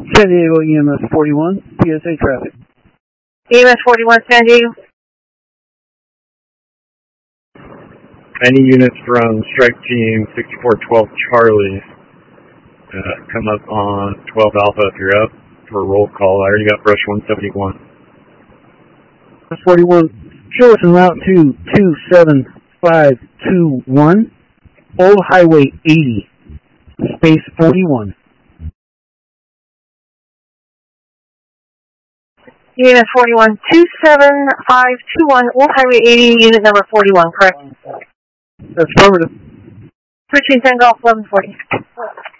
San Diego EMS 41, PSA traffic. EMS 41, San Diego. Any units from Strike Team 6412 Charlie, come up on 12 Alpha if you're up for a roll call. I already got brush 171. 41, show us en route to 27521, Old Highway 80, space 41. EMS 41, 27521, Old Highway 80, unit number 41, correct? That's affirmative. 1310 Golf 1140.